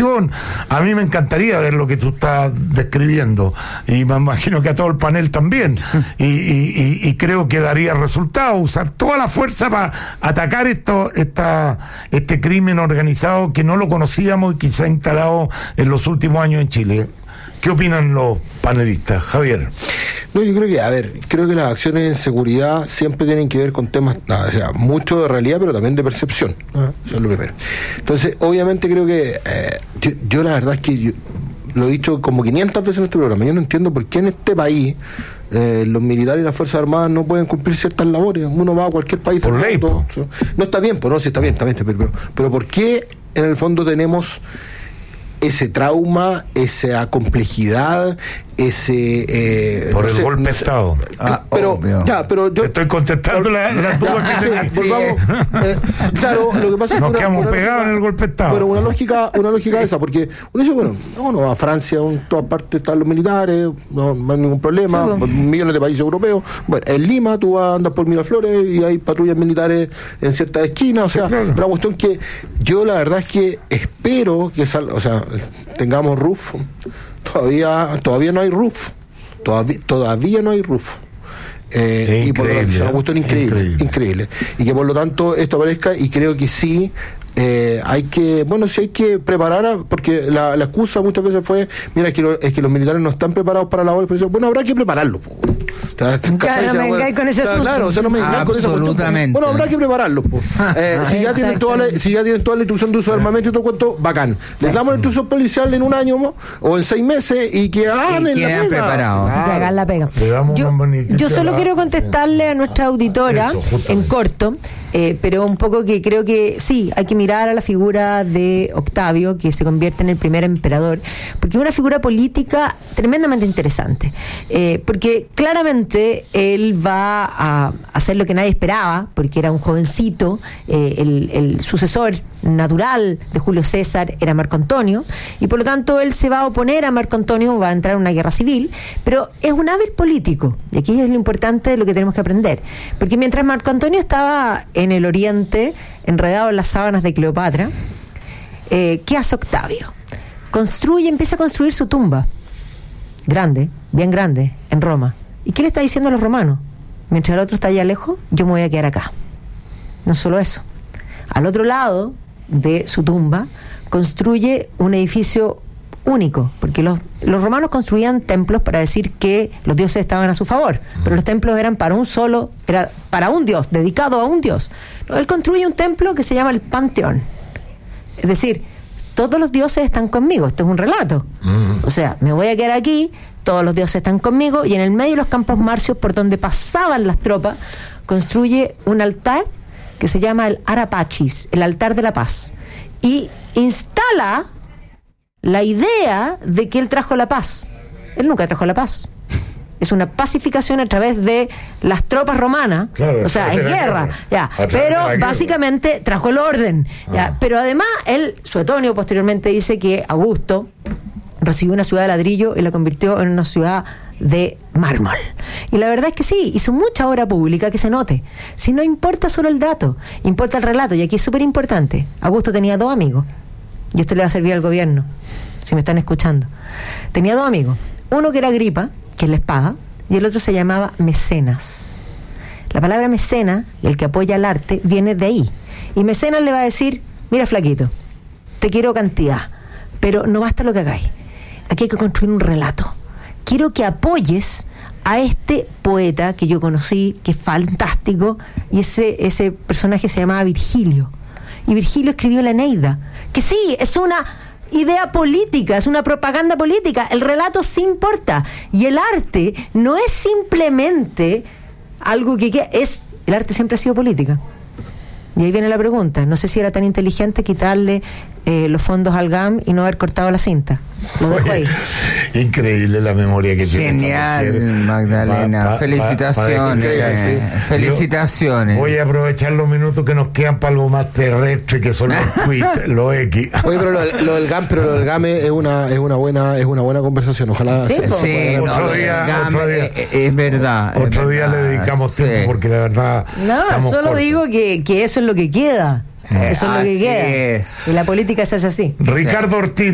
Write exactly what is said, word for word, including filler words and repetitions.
gestión. A mí me encantaría ver lo que tú estás describiendo, y me imagino que a todo el panel también, y, y, y, y creo que daría resultado usar toda la fuerza para atacar esto, esta, este crimen organizado que no lo conocíamos y que se ha instalado en los últimos años en Chile. ¿Qué opinan los panelistas? Javier. No, yo creo que, a ver, creo que las acciones en seguridad siempre tienen que ver con temas, o sea, mucho de realidad, pero también de percepción. ¿no? Eso es lo primero. Entonces, obviamente creo que, eh, yo, yo la verdad es que yo, lo he dicho como quinientas veces en este programa, yo no entiendo por qué en este país eh, los militares y las Fuerzas Armadas no pueden cumplir ciertas labores. Uno va a cualquier país. Por ley, mundo, no está bien, pues no, sí está bien, está bien, pero, pero, pero ¿por qué en el fondo tenemos ese trauma, esa complejidad, ese eh, por no el sé, golpe de no sé, Estado? Ah, pero obvio. ya, pero yo estoy contestando la, la duda que sí, volvamos, eh, claro, lo que pasa es que nos una, quedamos una pegados lógica, en el golpe de Estado. Bueno, una lógica, una lógica esa, porque uno dice, bueno, uno va a Francia, en todas partes están los militares, no, no hay ningún problema, sí, bueno. millones de países europeos. Bueno, en Lima tú andas por Miraflores y hay patrullas militares en ciertas esquinas, o sea, sí, claro. Una cuestión que yo la verdad es que espero que salga, o sea, tengamos R U F, todavía, todavía no hay R U F. Todavía, todavía no hay R U F. Eh, sí, y por lo tanto, es una cuestión increíble, increíble, increíble. Y que por lo tanto esto aparezca, y creo que sí. Eh, hay que, bueno, sí hay que preparar, a, porque la, la excusa muchas veces fue, mira, es que, lo, es que los militares no están preparados para la obra, bueno, habrá que prepararlo. O sea, claro, no me vengáis con ese asunto. Claro, o sea, no me vengáis con esa cuestión. Bueno, habrá que prepararlo. Eh, si, ya tienen toda la, si ya tienen toda la instrucción de uso de armamento y todo cuento, bacán. Les damos la instrucción policial en un año o en seis meses y que hagan en la pega. Claro. Y que hagan la pega. Yo, yo solo quiero contestarle a nuestra auditora Eso, en corto, eh, pero un poco que creo que sí, hay que mirar a la figura de Octavio, que se convierte en el primer emperador, porque es una figura política tremendamente interesante, eh, porque claramente él va a hacer lo que nadie esperaba, porque era un jovencito, eh, el, el sucesor natural de Julio César era Marco Antonio, y por lo tanto él se va a oponer a Marco Antonio, va a entrar en una guerra civil, pero es un hábil político, y aquí es lo importante de lo que tenemos que aprender, porque mientras Marco Antonio estaba en el oriente, enredado en las sábanas de Cleopatra, eh, ¿qué hace Octavio? Construye, empieza a construir su tumba, grande, bien grande, en Roma. ¿Y qué le está diciendo a los romanos? Mientras el otro está allá lejos, yo me voy a quedar acá. No solo eso, al otro lado de su tumba construye un edificio único, porque los, los romanos construían templos para decir que los dioses estaban a su favor, pero los templos eran para un solo, era para un dios, dedicado a un dios. Él construye un templo que se llama el Panteón, es decir, todos los dioses están conmigo, esto es un relato, o sea, me voy a quedar aquí, todos los dioses están conmigo, y en el medio de los campos marcios por donde pasaban las tropas construye un altar que se llama el Arapachis, el altar de la paz, y instala la idea de que él trajo la paz. Él nunca trajo la paz. Es una pacificación a través de las tropas romanas, claro, o sea, es guerra, ya, pero básicamente trajo el orden, ya, ah. pero además él, Suetonio posteriormente dice que Augusto recibió una ciudad de ladrillo y la convirtió en una ciudad de mármol. Y la verdad es que sí, hizo mucha obra pública que se note. Si no importa solo el dato, importa el relato, y aquí es súper importante. Augusto tenía dos amigos, y esto le va a servir al gobierno, si me están escuchando. Tenía dos amigos, uno que era Agripa, que es la espada, y el otro se llamaba Mecenas. La palabra mecena, el que apoya el arte, viene de ahí. Y Mecenas le va a decir, mira flaquito, te quiero cantidad, pero no basta lo que hagáis. Aquí hay que construir un relato. Quiero que apoyes a este poeta que yo conocí, que es fantástico, y ese, ese personaje se llamaba Virgilio. Y Virgilio escribió la Eneida, que sí, es una idea política, es una propaganda política, el relato sí importa, y el arte no es simplemente algo que, que es, el arte siempre ha sido política. Y ahí viene la pregunta, no sé si era tan inteligente quitarle eh, los fondos al G A M y no haber cortado la cinta. Lo dejo ahí. Increíble la memoria que tiene. Genial, Magdalena. Pa, pa, felicitaciones. Pa, pa, sí. Felicitaciones. Yo voy a aprovechar los minutos que nos quedan para algo más terrestre, que son los tweets, los X. Oye, pero lo, lo del G A M, pero lo del G A M es una, es una buena, es una buena conversación. Ojalá. Sí, sí, no, otro, día, otro día. Es, es verdad. Otro es día verdad, le dedicamos sí. tiempo, porque la verdad. No, solo cortos. digo que, que eso es lo que queda. Eso es lo que queda. Es. Y la política se hace así. Ricardo Ortiz.